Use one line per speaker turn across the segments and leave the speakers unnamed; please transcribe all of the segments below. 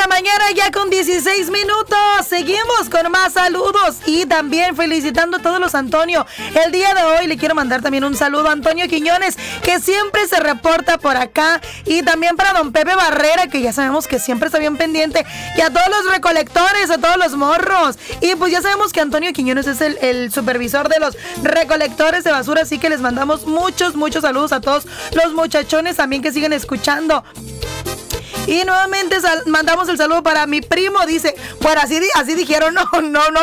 la mañana, ya con 16 minutos. Seguimos con más saludos y también felicitando a todos los Antonio. El día de hoy le quiero mandar también un saludo a Antonio Quiñones, que siempre se reporta por acá. Y también para don Pepe Barrera, que ya sabemos que siempre está bien pendiente. Y a todos los recolectores, a todos los morros. Y pues ya sabemos que Antonio Quiñones es el supervisor de los recolectores de basura. Así que les mandamos muchos muchos saludos a todos los muchachones también que siguen escuchando. Y nuevamente mandamos el saludo para mi primo, dice, bueno, así dijeron, no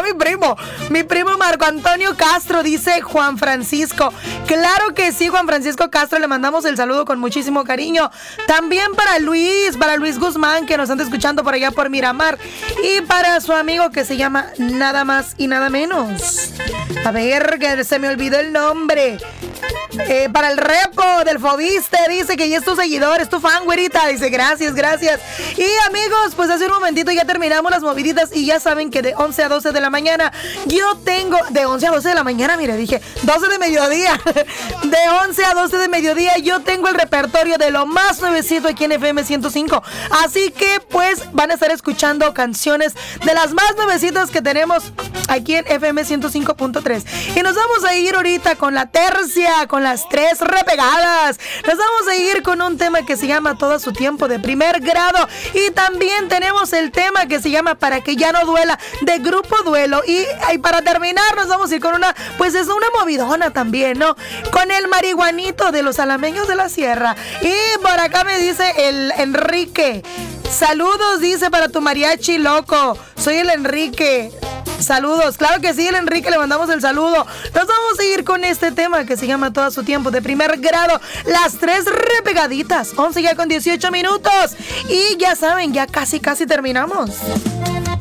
mi primo Marco Antonio Castro, dice Juan Francisco. Claro que sí, Juan Francisco Castro, le mandamos el saludo con muchísimo cariño. También para Luis Guzmán, que nos anda escuchando por allá por Miramar. Y para su amigo que se llama nada más y nada menos. A ver, que se me olvidó el nombre. Para el repo del Fobiste, dice que ya es tu seguidor, es tu fan, güerita. Dice, gracias. Y amigos, pues hace un momentito ya terminamos las moviditas y ya saben que de 11 a 12 de la mañana yo tengo, de 11 a 12 de la mañana, mire, dije 12 de mediodía. De 11 a 12 de mediodía yo tengo el repertorio de lo más nuevecito aquí en FM 105. Así que pues van a estar escuchando canciones de las más nuevecitas que tenemos aquí en FM 105.3. Y nos vamos a ir ahorita con la tercia, con las tres repegadas. Nos vamos a ir con un tema que se llama Todo su tiempo, de Primer Grado. Y también tenemos el tema que se llama Para que ya no duela, de Grupo Duelo. Y para terminar nos vamos a ir con una, pues es una movidona también, ¿no? Con el marihuanito de los alameños de la sierra. Y por acá me dice el Enrique, saludos, dice, para tu mariachi loco. Soy el Enrique. Saludos, claro que sí, el Enrique, le mandamos el saludo. Nos vamos a ir con este tema que se llama Todo su tiempo, de Primer Grado. Las tres repegaditas, 11 ya con 18 minutos. Y ya saben, ya casi terminamos.